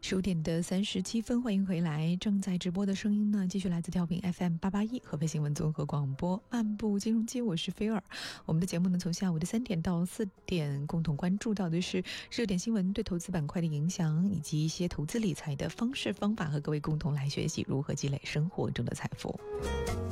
10:37，欢迎回来。正在直播的声音呢，继续来自调频 FM881合肥新闻综合广播漫步金融街，我是菲尔。我们的节目呢，从下午的3点到4点，共同关注到的是热点新闻对投资板块的影响，以及一些投资理财的方式方法，和各位共同来学习如何积累生活中的财富。